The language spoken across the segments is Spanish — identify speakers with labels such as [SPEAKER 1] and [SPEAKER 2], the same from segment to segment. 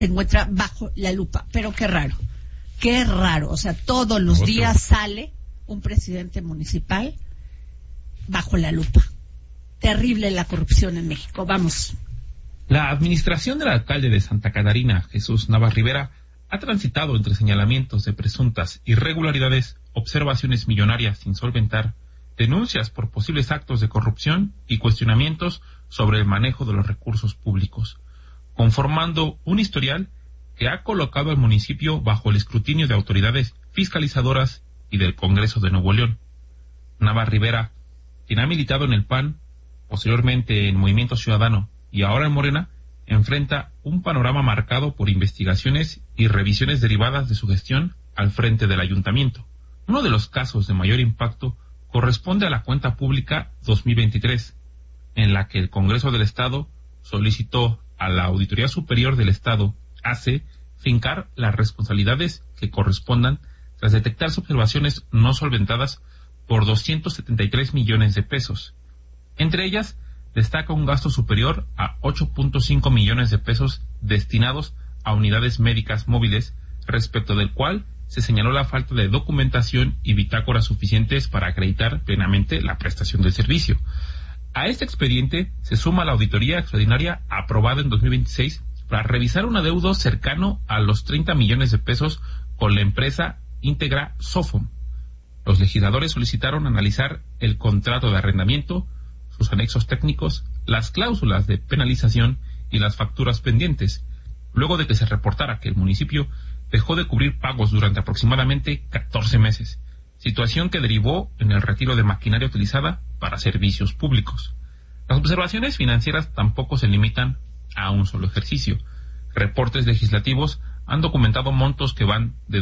[SPEAKER 1] se encuentra bajo la lupa. Pero qué raro, o sea, todos los días sale un presidente municipal bajo la lupa. Terrible la corrupción en México. Vamos.
[SPEAKER 2] La administración del alcalde de Santa Catarina, Jesús Nava Rivera, ha transitado entre señalamientos de presuntas irregularidades, observaciones millonarias sin solventar, denuncias por posibles actos de corrupción y cuestionamientos sobre el manejo de los recursos públicos, conformando un historial que ha colocado al municipio bajo el escrutinio de autoridades fiscalizadoras y del Congreso de Nuevo León. Nava Rivera, quien ha militado en el PAN, posteriormente en Movimiento Ciudadano y ahora en Morena, enfrenta un panorama marcado por investigaciones y revisiones derivadas de su gestión al frente del ayuntamiento. Uno de los casos de mayor impacto corresponde a la cuenta pública 2023, en la que el Congreso del Estado solicitó a la Auditoría Superior del Estado, ACE, fincar las responsabilidades que correspondan tras detectarse observaciones no solventadas por 273 millones de pesos. Entre ellas, destaca un gasto superior a 8.5 millones de pesos destinados a unidades médicas móviles, respecto del cual se señaló la falta de documentación y bitácoras suficientes para acreditar plenamente la prestación del servicio. A este expediente se suma la auditoría extraordinaria aprobada en 2026 para revisar un adeudo cercano a los 30 millones de pesos con la empresa íntegra Sofom. Los legisladores solicitaron analizar el contrato de arrendamiento, sus anexos técnicos, las cláusulas de penalización y las facturas pendientes, luego de que se reportara que el municipio dejó de cubrir pagos durante aproximadamente 14 meses, situación que derivó en el retiro de maquinaria utilizada para servicios públicos. Las observaciones financieras tampoco se limitan a un solo ejercicio. Reportes legislativos han documentado montos que van de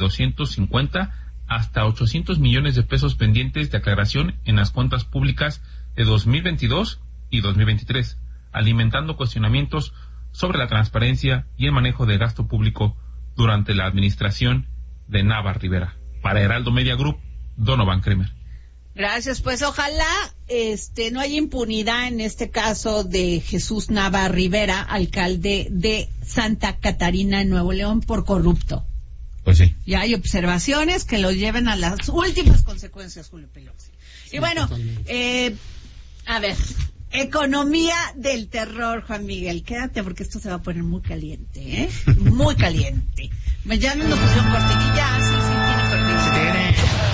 [SPEAKER 2] 250 hasta 800 millones de pesos pendientes de aclaración en las cuentas públicas de 2022 y 2023, alimentando cuestionamientos sobre la transparencia y el manejo de gasto público durante la administración de Nava Rivera. Para Heraldo Media Group, Donovan Kremer.
[SPEAKER 1] Gracias, pues ojalá no haya impunidad en este caso de Jesús Nava Rivera, alcalde de Santa Catarina en Nuevo León, por corrupto.
[SPEAKER 3] Pues sí.
[SPEAKER 1] Y hay observaciones que lo lleven a las últimas consecuencias, Julio Pelosi. Sí, y bueno, a ver, economía del terror, Juan Miguel. Quédate porque esto se va a poner muy caliente, ¿eh? Muy caliente. Ya no nos pusieron cortinilla, sí, tiene cortinilla.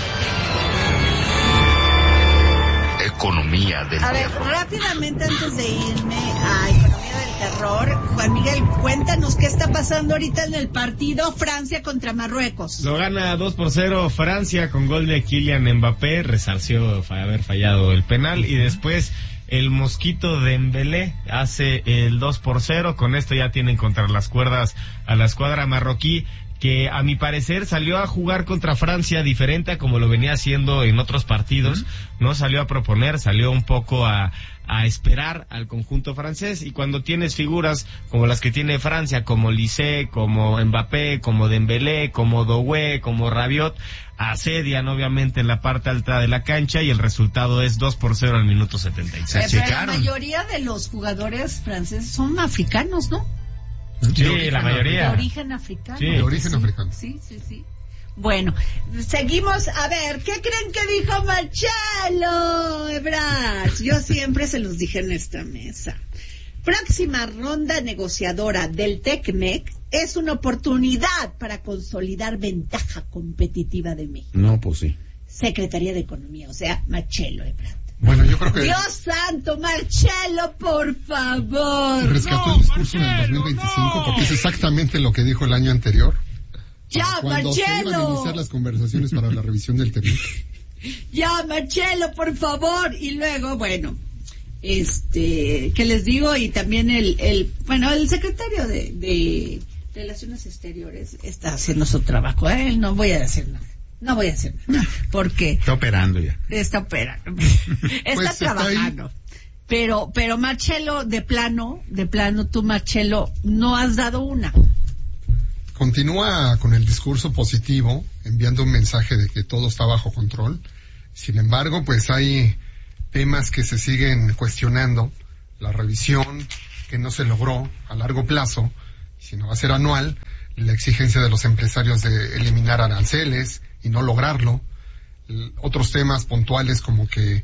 [SPEAKER 3] Economía del terror.
[SPEAKER 1] A ver, rápidamente antes de irme a Economía del Terror, Juan Miguel, cuéntanos qué está pasando ahorita en el partido Francia contra Marruecos.
[SPEAKER 4] Lo gana 2-0 Francia con gol de Kylian Mbappé, resarció haber fallado el penal y después el mosquito Dembélé hace el 2-0, con esto ya tienen contra las cuerdas a la escuadra marroquí, que a mi parecer salió a jugar contra Francia diferente a como lo venía haciendo en otros partidos. No salió a proponer, salió un poco a esperar al conjunto francés, y cuando tienes figuras como las que tiene Francia, como Lisé, como Mbappé, como Dembélé, como Doué, como Rabiot, asedian obviamente en la parte alta de la cancha y el resultado es 2-0 al minuto 76.
[SPEAKER 1] Pero la mayoría de los jugadores franceses son africanos, ¿no?
[SPEAKER 4] Sí, la mayoría.
[SPEAKER 1] De origen africano.
[SPEAKER 5] Sí, de origen africano.
[SPEAKER 1] Sí. Bueno, seguimos. A ver, ¿qué creen que dijo Marcelo Ebrard? Yo siempre se los dije en esta mesa. Próxima ronda negociadora del TECMEC es una oportunidad para consolidar ventaja competitiva de México.
[SPEAKER 3] No, pues sí.
[SPEAKER 1] Secretaría de Economía, o sea, Marcelo Ebrard.
[SPEAKER 5] Bueno, yo creo que...
[SPEAKER 1] Dios santo, Marcelo, por favor.
[SPEAKER 5] Rescató el discurso en el 2025 porque es exactamente lo que dijo el año anterior.
[SPEAKER 1] Ya,
[SPEAKER 5] cuando se iban a iniciar las conversaciones para la revisión del TEMEC.
[SPEAKER 1] Ya, Marcelo, por favor. Y luego, bueno, ¿qué les digo? Y también el secretario de Relaciones Exteriores está haciendo su trabajo. Él no voy a decir nada. Porque
[SPEAKER 3] está operando ya.
[SPEAKER 1] Está trabajando. Pero Marcelo, de plano, tú, Marcelo, no has dado una.
[SPEAKER 5] Continúa con el discurso positivo, enviando un mensaje de que todo está bajo control. Sin embargo, pues hay temas que se siguen cuestionando. La revisión que no se logró a largo plazo sino va a ser anual, la exigencia de los empresarios de eliminar aranceles y no lograrlo. Otros temas puntuales como que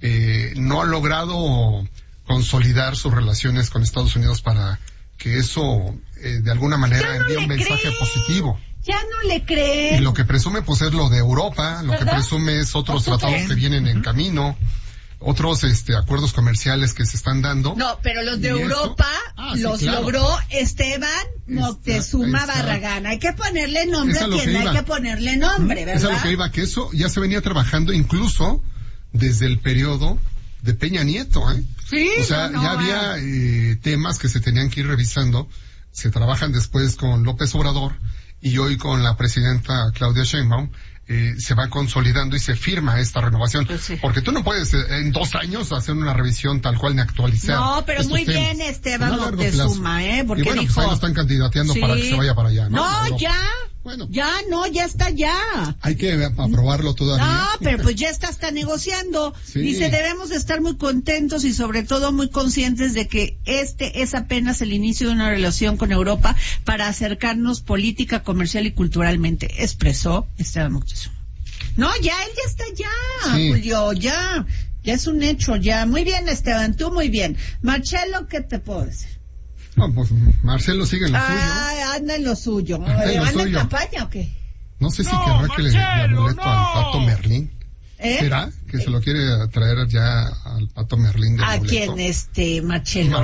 [SPEAKER 5] no ha logrado consolidar sus relaciones con Estados Unidos para que eso de alguna manera envíe un mensaje positivo.
[SPEAKER 1] Ya no le creen.
[SPEAKER 5] Y lo que presume pues es lo de Europa, lo que presume es otros tratados que vienen en camino, otros acuerdos comerciales que se están dando.
[SPEAKER 1] No, pero los de Europa los logró Esteban Moctezuma Barragán. Hay que ponerle nombre a quien hay que ponerle nombre, ¿verdad?
[SPEAKER 5] Es a lo que iba, que eso ya se venía trabajando incluso desde el periodo de Peña Nieto,
[SPEAKER 1] Sí,
[SPEAKER 5] o sea, ya había temas que se tenían que ir revisando, se trabajan después con López Obrador y hoy con la presidenta Claudia Sheinbaum, se va consolidando y se firma esta renovación.
[SPEAKER 1] Pues sí.
[SPEAKER 5] Porque tú no puedes en 2 años hacer una revisión tal cual ni actualizar.
[SPEAKER 1] No, pero muy bien Esteban Moctezuma, porque
[SPEAKER 5] y bueno,
[SPEAKER 1] dijo...
[SPEAKER 5] pues ahí lo están candidateando para que se vaya para allá, ¿no?
[SPEAKER 1] No, ya.
[SPEAKER 5] Bueno.
[SPEAKER 1] Ya está ya.
[SPEAKER 5] Hay que aprobarlo todavía.
[SPEAKER 1] No, pero pues ya está negociando.
[SPEAKER 5] Sí.
[SPEAKER 1] Dice, debemos de estar muy contentos y sobre todo muy conscientes de que es apenas el inicio de una relación con Europa para acercarnos política, comercial y culturalmente, expresó Esteban Moctezuma. No, ya, él ya está ya,
[SPEAKER 5] sí.
[SPEAKER 1] Julio, ya es un hecho, ya. Muy bien, Esteban, tú muy bien. Marcelo, ¿qué te puedo decir?
[SPEAKER 5] No, pues Marcelo sigue en lo suyo.
[SPEAKER 1] Anda en lo suyo.
[SPEAKER 5] ¿Anda
[SPEAKER 1] en campaña o qué?
[SPEAKER 5] No sé si querrá que le dé boleto al Pato Merlín. ¿Será que se lo quiere traer ya al Pato Merlín de
[SPEAKER 1] ¿A
[SPEAKER 5] boleto?
[SPEAKER 1] quién, Marcelo?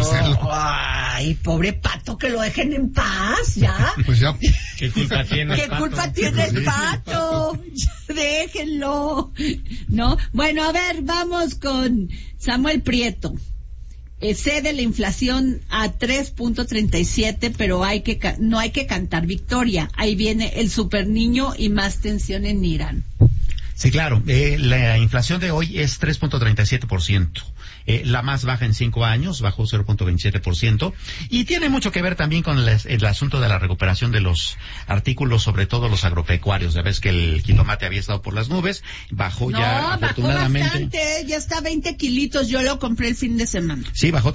[SPEAKER 1] Ay, pobre Pato, que lo dejen en paz, ya.
[SPEAKER 5] Pues ya.
[SPEAKER 4] ¿Qué culpa tiene el
[SPEAKER 1] ¿Qué
[SPEAKER 4] Pato?
[SPEAKER 1] culpa tiene el Pato? Ya, déjenlo. ¿No? Bueno, a ver, vamos con Samuel Prieto. Cede la inflación a 3.37, pero no hay que cantar victoria. Ahí viene el superniño y más tensión en Irán.
[SPEAKER 3] Sí, claro. La inflación de hoy es 3.37%. La más baja en 5 años, bajó 0.27%. Y tiene mucho que ver también con el asunto de la recuperación de los artículos, sobre todo los agropecuarios. Ya ves que el jitomate había estado por las nubes, bajó afortunadamente.
[SPEAKER 1] Bajó bastante, ya está 20 kilitos, yo lo compré el fin de semana.
[SPEAKER 3] Sí, bajó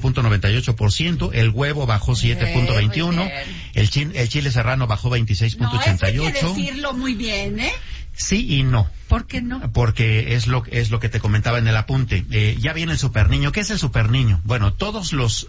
[SPEAKER 3] 38.98%, el huevo bajó 7.21%, el chile serrano bajó 26.88%.
[SPEAKER 1] No, eso hay que decirlo muy bien,
[SPEAKER 3] Sí y no.
[SPEAKER 1] ¿Por qué no?
[SPEAKER 3] Porque es lo que te comentaba en el apunte. Ya viene el superniño. ¿Qué es el superniño? Bueno, todos los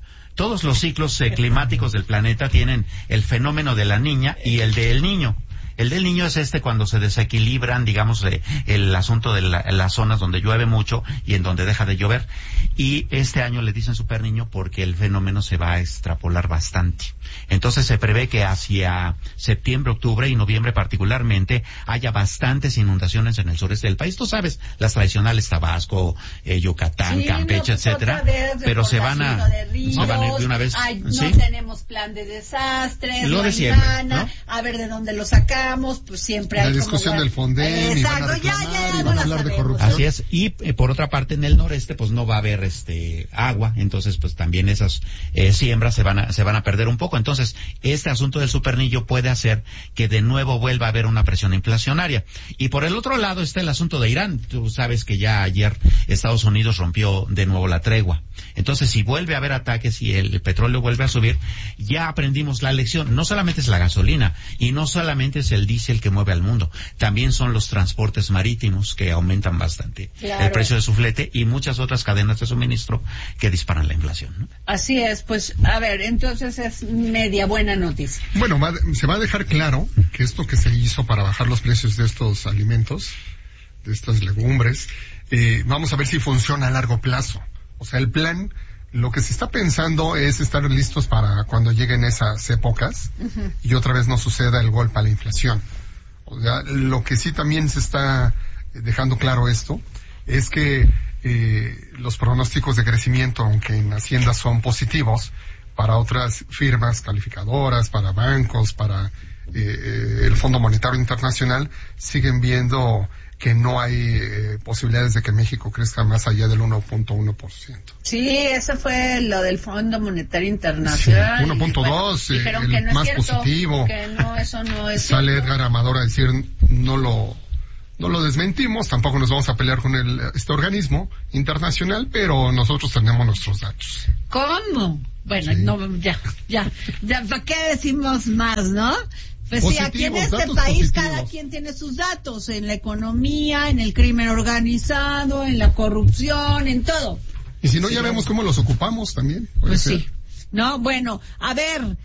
[SPEAKER 3] ciclos climáticos del planeta tienen el fenómeno de la niña y el del niño. El del niño es cuando se desequilibran, digamos, el asunto de las zonas donde llueve mucho y en donde deja de llover. Y este año le dicen superniño porque el fenómeno se va a extrapolar bastante. Entonces se prevé que hacia septiembre, octubre y noviembre particularmente haya bastantes inundaciones en el sureste del país. Tú sabes, las tradicionales Tabasco, Yucatán, Campeche, etcétera. Pero se van a ir de una vez.
[SPEAKER 1] Ay, no
[SPEAKER 3] ¿sí?
[SPEAKER 1] Tenemos plan de desastres,
[SPEAKER 3] lo de siempre, ¿no?
[SPEAKER 1] A ver de dónde lo sacamos, pues siempre hay
[SPEAKER 5] la discusión del Fonden,
[SPEAKER 1] exacto,
[SPEAKER 5] y van a hablar de corrupción.
[SPEAKER 3] Así es, y por otra parte en el noreste pues no va a haber agua, entonces pues también esas siembras se van a perder un poco. Entonces este asunto del superniño puede hacer que de nuevo vuelva a haber una presión inflacionaria. Y por el otro lado está el asunto de Irán. Tú sabes que ya ayer Estados Unidos rompió de nuevo la tregua. Entonces si vuelve a haber ataques y el petróleo vuelve a subir, ya aprendimos la lección. No solamente es la gasolina y no solamente es el diésel que mueve al mundo, también son los transportes marítimos que aumentan bastante el precio de su flete y muchas otras cadenas de suministro que disparan la inflación, ¿no?
[SPEAKER 1] Así es, pues a ver, entonces es media buena noticia.
[SPEAKER 5] Bueno, se va a dejar claro que esto que se hizo para bajar los precios de estos alimentos, de estas legumbres, vamos a ver si funciona a largo plazo. O sea, el plan, lo que se está pensando es estar listos para cuando lleguen esas épocas y otra vez no suceda el golpe a la inflación. O sea, lo que sí también se está dejando claro esto es que los pronósticos de crecimiento, aunque en Hacienda son positivos, para otras firmas calificadoras, para bancos, para el Fondo Monetario Internacional, siguen viendo que no hay posibilidades de que México crezca más allá del 1.1%.
[SPEAKER 1] Sí, eso fue lo del Fondo Monetario Internacional.
[SPEAKER 5] Sí, 1.2,
[SPEAKER 1] dijeron
[SPEAKER 5] el
[SPEAKER 1] que no
[SPEAKER 5] más
[SPEAKER 1] es cierto,
[SPEAKER 5] positivo.
[SPEAKER 1] Que no, eso no es
[SPEAKER 5] Sale
[SPEAKER 1] cierto.
[SPEAKER 5] Edgar Amador a decir no lo No lo desmentimos, tampoco nos vamos a pelear con este organismo internacional, pero nosotros tenemos nuestros datos.
[SPEAKER 1] ¿Cómo? Bueno,
[SPEAKER 5] Sí.
[SPEAKER 1] no, ya, ¿para qué decimos más, no? Pues sí, aquí en este
[SPEAKER 5] datos
[SPEAKER 1] país
[SPEAKER 5] positivos.
[SPEAKER 1] cada quien tiene sus datos, en la economía, en el crimen organizado, en la corrupción, en todo.
[SPEAKER 5] Y si no, ya vemos cómo los ocupamos también. Puede
[SPEAKER 1] Pues
[SPEAKER 5] ser.
[SPEAKER 1] sí. No, bueno, a ver,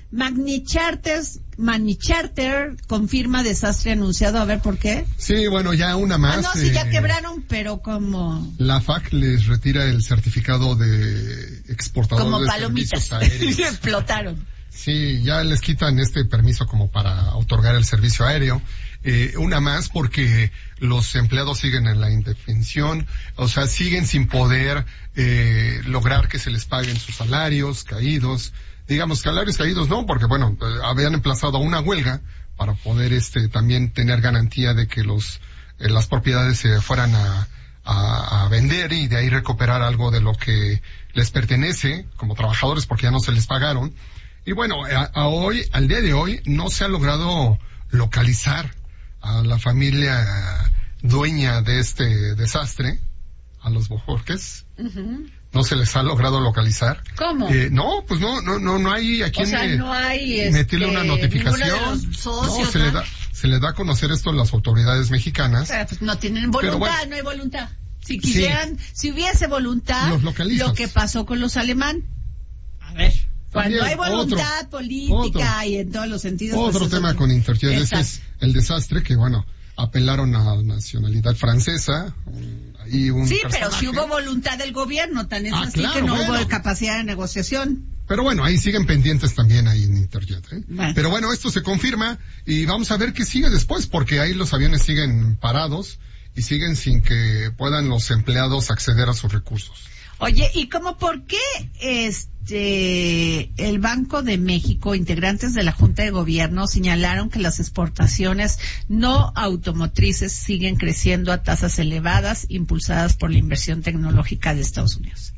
[SPEAKER 1] Magnicharter confirma desastre anunciado, a ver por qué.
[SPEAKER 5] Sí, bueno, ya una más.
[SPEAKER 1] No, sí, ya quebraron, pero como
[SPEAKER 5] La FAC les retira el certificado de exportador
[SPEAKER 1] como
[SPEAKER 5] de
[SPEAKER 1] palomitas.
[SPEAKER 5] servicios aéreos.
[SPEAKER 1] Y explotaron.
[SPEAKER 5] Sí, ya les quitan este permiso como para otorgar el servicio aéreo. Una más porque los empleados siguen en la indefensión, o sea, siguen sin poder lograr que se les paguen sus salarios caídos. Digamos, salarios caídos no, porque bueno, habían emplazado a una huelga para poder también tener garantía de que las propiedades se fueran a vender y de ahí recuperar algo de lo que les pertenece como trabajadores porque ya no se les pagaron. Y bueno, al día de hoy no se ha logrado localizar a la familia dueña de este desastre, a los Bojorques.
[SPEAKER 1] Uh-huh.
[SPEAKER 5] No se les ha logrado localizar.
[SPEAKER 1] ¿Cómo?
[SPEAKER 5] No, pues no hay a quien
[SPEAKER 1] O sea, no hay
[SPEAKER 5] meterle una notificación.
[SPEAKER 1] ninguno de los socios,
[SPEAKER 5] no, se le da a conocer esto a las autoridades mexicanas.
[SPEAKER 1] Pero, pues, no tienen voluntad,
[SPEAKER 5] Pero bueno,
[SPEAKER 1] no hay voluntad. Si quisieran, si hubiese voluntad,
[SPEAKER 5] Los localizas.
[SPEAKER 1] lo que pasó con los alemán. A ver, cuando
[SPEAKER 5] También,
[SPEAKER 1] hay voluntad política y en todos los sentidos.
[SPEAKER 5] Otro
[SPEAKER 1] pues,
[SPEAKER 5] tema con Interjet, ese
[SPEAKER 1] Exacto.
[SPEAKER 5] es el desastre que, bueno, apelaron a la nacionalidad francesa. Ahí un
[SPEAKER 1] Sí, pero
[SPEAKER 5] personaje.
[SPEAKER 1] si hubo voluntad del gobierno, tan es así
[SPEAKER 5] claro,
[SPEAKER 1] que no
[SPEAKER 5] bueno.
[SPEAKER 1] hubo capacidad de negociación.
[SPEAKER 5] Pero bueno, ahí siguen pendientes también ahí en Interjet.
[SPEAKER 1] Bueno.
[SPEAKER 5] Pero bueno, esto se confirma y vamos a ver qué sigue después, porque ahí los aviones siguen parados y siguen sin que puedan los empleados acceder a sus recursos.
[SPEAKER 1] Oye, ¿y cómo por qué el Banco de México, integrantes de la Junta de Gobierno, señalaron que las exportaciones no automotrices siguen creciendo a tasas elevadas, impulsadas por la inversión tecnológica de Estados Unidos?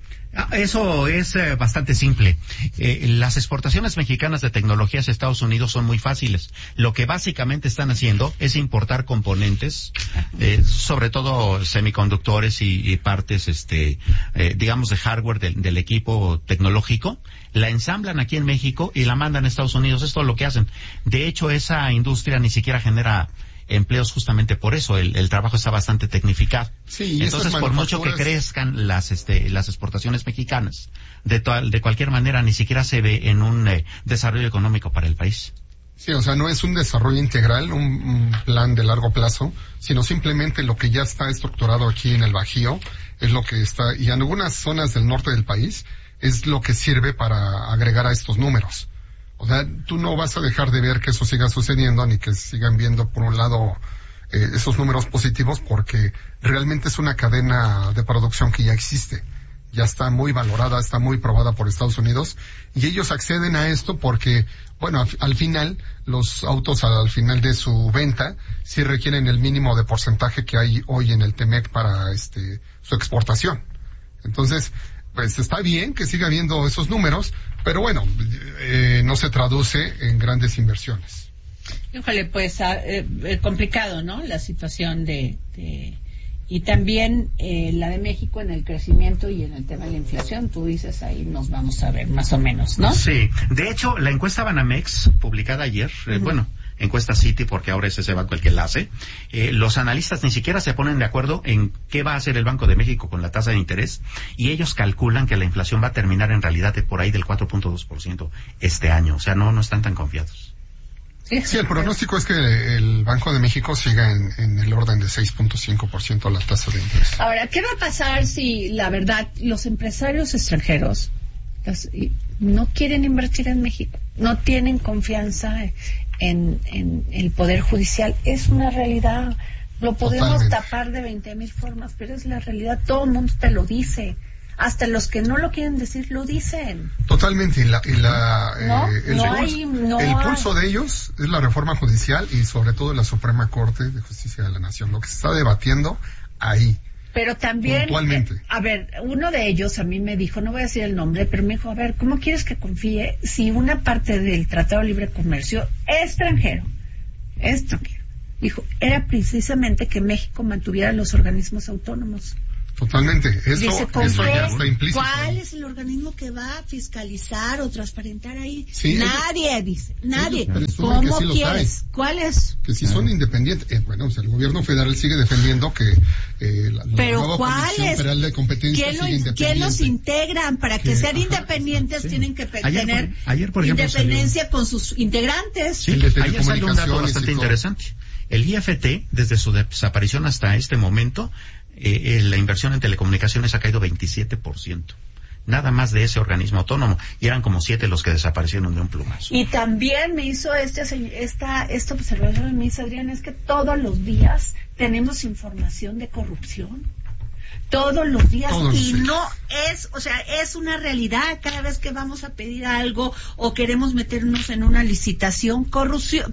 [SPEAKER 3] Eso es bastante simple. Las exportaciones mexicanas de tecnologías a Estados Unidos son muy fáciles. Lo que básicamente están haciendo es importar componentes, sobre todo semiconductores y partes, digamos, de hardware del equipo tecnológico, la ensamblan aquí en México y la mandan a Estados Unidos. Esto es lo que hacen. De hecho, esa industria ni siquiera genera empleos justamente por eso. El trabajo está bastante tecnificado.
[SPEAKER 5] Sí, y
[SPEAKER 3] entonces,
[SPEAKER 5] esas
[SPEAKER 3] por mucho que
[SPEAKER 5] manufacturas-
[SPEAKER 3] crezcan las exportaciones mexicanas, de cualquier manera ni siquiera se ve en un desarrollo económico para el país.
[SPEAKER 5] Sí, o sea, no es un desarrollo integral, un plan de largo plazo, sino simplemente lo que ya está estructurado aquí en el Bajío, es lo que está, y en algunas zonas del norte del país, es lo que sirve para agregar a estos números. O sea, tú no vas a dejar de ver que eso siga sucediendo, ni que sigan viendo, por un lado, esos números positivos, porque realmente es una cadena de producción que ya existe. Ya está muy valorada, está muy probada por Estados Unidos, y ellos acceden a esto porque, bueno, al final, los autos al final de su venta, sí requieren el mínimo de porcentaje que hay hoy en el TEMEC para su exportación. Entonces, pues está bien que siga habiendo esos números, pero bueno, no se traduce en grandes inversiones.
[SPEAKER 1] Híjole, pues complicado, ¿no? La situación y también la de México en el crecimiento y en el tema de la inflación. Tú dices, ahí nos vamos a ver más o menos, ¿no?
[SPEAKER 3] Sí. De hecho, la encuesta Banamex, publicada ayer, encuesta Citi, porque ahora ese es el banco el que la hace, los analistas ni siquiera se ponen de acuerdo en qué va a hacer el Banco de México con la tasa de interés, y ellos calculan que la inflación va a terminar en realidad por ahí del 4.2% este año. O sea, no están tan confiados.
[SPEAKER 5] Sí, el pronóstico es que el Banco de México siga en el orden de 6.5% la tasa de interés.
[SPEAKER 1] Ahora, ¿qué va a pasar si, la verdad, los empresarios extranjeros no quieren invertir en México? No tienen confianza en el Poder Judicial. Es una realidad. Lo podemos
[SPEAKER 5] Totalmente.
[SPEAKER 1] tapar de 20,000 formas, pero es la realidad. Todo el mundo te lo dice. Hasta los que no lo quieren decir, lo dicen.
[SPEAKER 5] Totalmente, el
[SPEAKER 1] pulso
[SPEAKER 5] de ellos es la reforma judicial y sobre todo la Suprema Corte de Justicia de la Nación, lo que se está debatiendo ahí.
[SPEAKER 1] Pero también,
[SPEAKER 5] puntualmente.
[SPEAKER 1] A ver, uno de ellos a mí me dijo, no voy a decir el nombre, pero me dijo, a ver, ¿cómo quieres que confíe si una parte del Tratado de Libre Comercio es extranjero, Dijo, era precisamente que México mantuviera los organismos autónomos.
[SPEAKER 5] Totalmente. Eso
[SPEAKER 1] ya
[SPEAKER 5] está implícito.
[SPEAKER 1] ¿Cuál es el organismo que va a fiscalizar o transparentar ahí?
[SPEAKER 5] Sí,
[SPEAKER 1] nadie dice, nadie.
[SPEAKER 5] ¿Cómo
[SPEAKER 1] sí quieres? ¿Cuál es?
[SPEAKER 5] Que si son independientes. Bueno, o sea, el gobierno federal sigue defendiendo que la nueva Comisión Federal de Competencia sigue independiente.
[SPEAKER 1] ¿Quién los integran? Para que sean independientes tienen que tener
[SPEAKER 3] por ejemplo,
[SPEAKER 1] independencia con sus integrantes.
[SPEAKER 3] Sí, ayer salió un dato bastante interesante. El IFT, desde su desaparición hasta este momento, la inversión en telecomunicaciones ha caído 27%. Nada más de ese organismo autónomo. Y eran como 7 los que desaparecieron de un plumazo.
[SPEAKER 1] Y también me hizo esta observación, me dice Adrián, es que todos los días tenemos información de corrupción. Todos los días. Y no es, o sea, es una realidad cada vez que vamos a pedir algo o queremos meternos en una licitación. Corrupción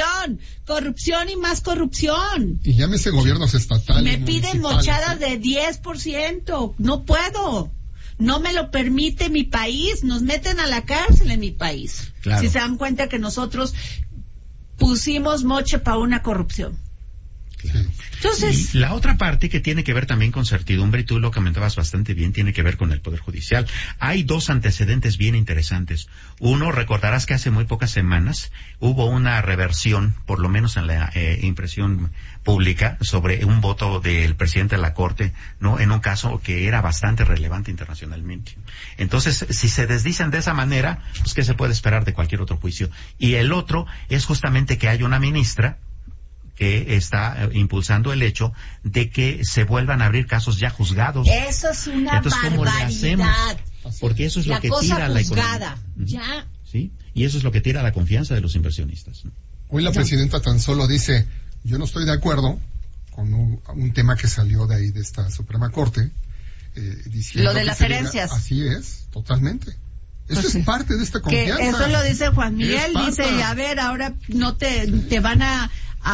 [SPEAKER 1] y más corrupción.
[SPEAKER 5] Y llámese gobiernos estatales.
[SPEAKER 1] Me piden mochadas de 10%. No puedo. No me lo permite mi país. Nos meten a la cárcel en mi país.
[SPEAKER 3] Claro.
[SPEAKER 1] Si se dan cuenta que nosotros pusimos moche para una corrupción.
[SPEAKER 3] Claro. Entonces, y la otra parte que tiene que ver también con certidumbre, y tú lo comentabas bastante bien, tiene que ver con el Poder Judicial. Hay 2 antecedentes bien interesantes. Uno, recordarás que hace muy pocas semanas hubo una reversión, por lo menos en la impresión pública, sobre un voto del presidente de la Corte, ¿no? En un caso que era bastante relevante internacionalmente. Entonces, si se desdicen de esa manera, pues ¿qué se puede esperar de cualquier otro juicio? Y el otro es justamente que hay una ministra que está impulsando el hecho de que se vuelvan a abrir casos ya juzgados.
[SPEAKER 1] Eso es una
[SPEAKER 3] Entonces, ¿cómo le hacemos? Porque eso es lo que tira la economía.
[SPEAKER 1] Ya.
[SPEAKER 3] ¿Sí? Y eso es lo que tira la confianza de los inversionistas.
[SPEAKER 5] Hoy la presidenta tan solo dice, yo no estoy de acuerdo con un tema que salió de ahí de esta Suprema Corte, diciendo
[SPEAKER 1] lo de las herencias.
[SPEAKER 5] Así es, totalmente. Eso es parte de esta confianza.
[SPEAKER 1] Que eso lo dice Juan Miguel, dice, a ver, ahora no te van a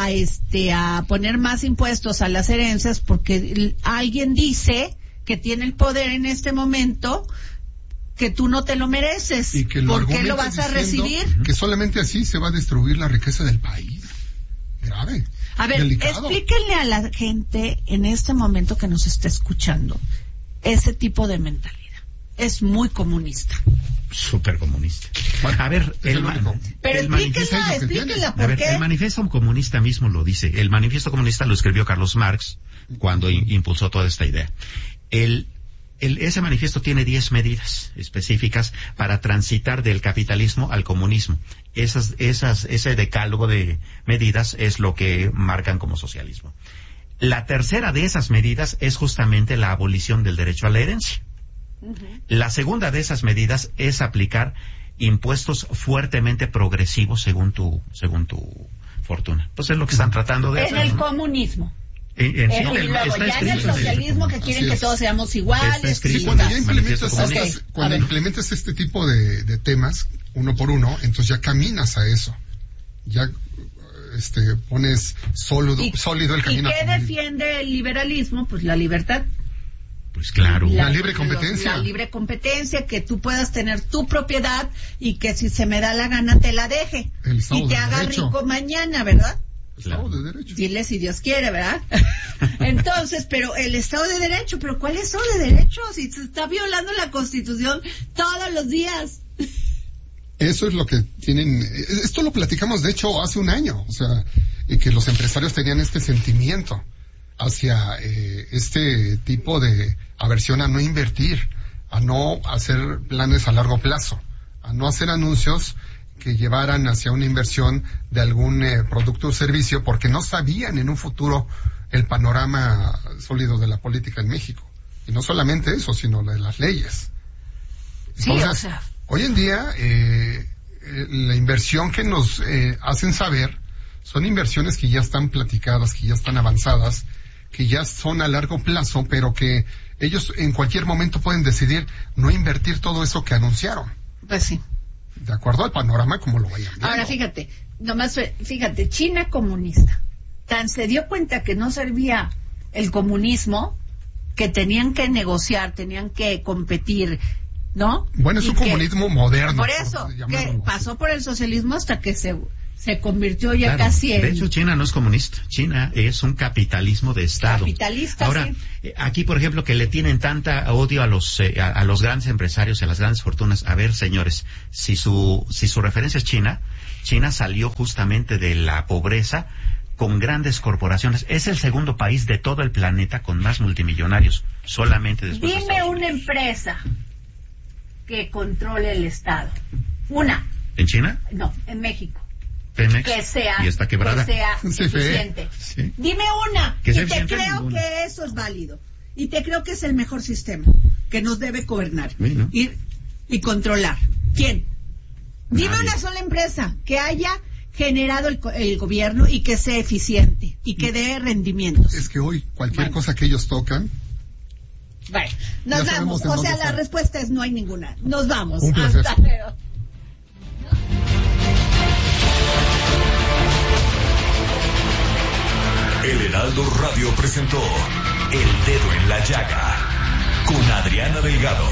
[SPEAKER 1] poner más impuestos a las herencias porque alguien dice que tiene el poder en este momento que tú no te lo mereces.
[SPEAKER 5] Y que
[SPEAKER 1] ¿Por qué lo vas a recibir?
[SPEAKER 5] Que solamente así se va a destruir la riqueza del país. Grave.
[SPEAKER 1] A ver,
[SPEAKER 5] delicado.
[SPEAKER 1] Explíquenle a la gente en este momento que nos está escuchando ese tipo de mentalidad. Es muy comunista.
[SPEAKER 3] Súper comunista. Bueno, a ver,
[SPEAKER 1] pero explíquenla por qué.
[SPEAKER 3] El manifiesto comunista mismo lo dice. El manifiesto comunista lo escribió Carlos Marx cuando impulsó toda esta idea. Ese manifiesto tiene 10 medidas específicas para transitar del capitalismo al comunismo. Ese decálogo de medidas es lo que marcan como socialismo. La tercera de esas medidas es justamente la abolición del derecho a la herencia. La segunda de esas medidas es aplicar impuestos fuertemente progresivos según tu fortuna. Pues es lo que están tratando de hacer.
[SPEAKER 1] En el comunismo.
[SPEAKER 3] Y luego
[SPEAKER 1] ya en el socialismo que quieren que todos seamos iguales.
[SPEAKER 5] Cuando implementas este tipo de temas uno por uno, entonces ya caminas a eso. Ya pones sólido el camino.
[SPEAKER 1] ¿Y qué defiende el liberalismo? Pues la libertad.
[SPEAKER 3] Pues claro.
[SPEAKER 5] La libre competencia.
[SPEAKER 1] La libre competencia, que tú puedas tener tu propiedad y que si se me da la gana te la deje. Y te haga rico mañana, ¿verdad?
[SPEAKER 5] Estado de Derecho.
[SPEAKER 1] Dile si Dios quiere, ¿verdad? Entonces, pero el Estado de Derecho, ¿pero cuál Estado de Derecho? Si se está violando la Constitución todos los días.
[SPEAKER 5] Eso es lo que tienen. Esto lo platicamos, de hecho, hace un año. O sea, que los empresarios tenían este sentimiento hacia este tipo de aversión a no invertir, a no hacer planes a largo plazo, a no hacer anuncios que llevaran hacia una inversión de algún producto o servicio, porque no sabían en un futuro el panorama sólido de la política en México. Y no solamente eso, sino de las leyes. Entonces, hoy en día, la inversión que nos hacen saber son inversiones que ya están platicadas, que ya están avanzadas, que ya son a largo plazo, pero que ellos en cualquier momento pueden decidir no invertir todo eso que anunciaron.
[SPEAKER 1] Pues sí.
[SPEAKER 5] De acuerdo al panorama como lo vayan viendo.
[SPEAKER 1] Ahora fíjate, China comunista, tan se dio cuenta que no servía el comunismo, que tenían que negociar, tenían que competir, ¿no?
[SPEAKER 5] Bueno, es un comunismo moderno.
[SPEAKER 1] Por eso, que pasó por el socialismo hasta que se Se convirtió ya casi en...
[SPEAKER 3] De hecho, China no es comunista. China es un capitalismo de Estado.
[SPEAKER 1] Capitalista,
[SPEAKER 3] ahora,
[SPEAKER 1] sí.
[SPEAKER 3] Aquí, por ejemplo, que le tienen tanta odio a los grandes empresarios y a las grandes fortunas. A ver, señores, si su referencia es China, China salió justamente de la pobreza con grandes corporaciones. Es el segundo país de todo el planeta con más multimillonarios, solamente después de
[SPEAKER 1] Dime una empresa que controle el Estado. Una.
[SPEAKER 3] ¿En China?
[SPEAKER 1] No, en México.
[SPEAKER 3] Pemex,
[SPEAKER 1] Que sea,
[SPEAKER 3] y está quebrada.
[SPEAKER 1] que sea
[SPEAKER 5] CFE.
[SPEAKER 1] eficiente.
[SPEAKER 3] Sí.
[SPEAKER 1] Dime una.
[SPEAKER 3] Que sea
[SPEAKER 1] y te
[SPEAKER 3] eficiente,
[SPEAKER 1] creo
[SPEAKER 3] ninguna.
[SPEAKER 1] que eso es válido. Y te creo que es el mejor sistema que nos debe gobernar
[SPEAKER 3] Sí, ¿no?
[SPEAKER 1] y controlar. ¿Quién? Dime
[SPEAKER 3] Nadie.
[SPEAKER 1] una sola empresa que haya generado el gobierno y que sea eficiente y que dé rendimientos.
[SPEAKER 5] Es que hoy cualquier
[SPEAKER 1] Bueno.
[SPEAKER 5] cosa que ellos tocan,
[SPEAKER 1] Bueno, nos
[SPEAKER 5] Ya
[SPEAKER 1] vamos.
[SPEAKER 5] sabemos en
[SPEAKER 1] O
[SPEAKER 5] dónde
[SPEAKER 1] sea, la
[SPEAKER 5] está.
[SPEAKER 1] respuesta es no hay ninguna. Nos vamos.
[SPEAKER 5] Un placer.
[SPEAKER 1] Hasta luego.
[SPEAKER 6] El Heraldo Radio presentó El Dedo en la Llaga con Adriana Delgado.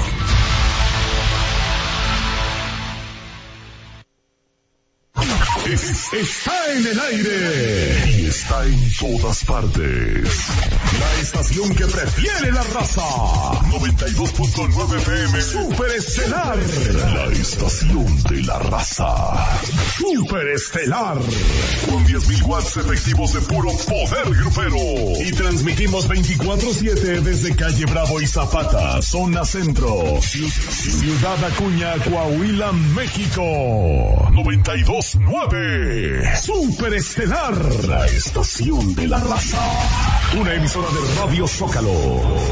[SPEAKER 7] Está en el aire y está en todas partes. La estación que prefiere la raza. 92.9 FM Super Estelar. La estación de la raza. Super Estelar. Con 10.000 watts efectivos de puro poder grupero. Y transmitimos 24/7 desde Calle Bravo y Zapata, zona centro. Ciudad Acuña, Coahuila, México. 92.9. Super Estelar, la estación de la raza. Una emisora de Radio Zócalo.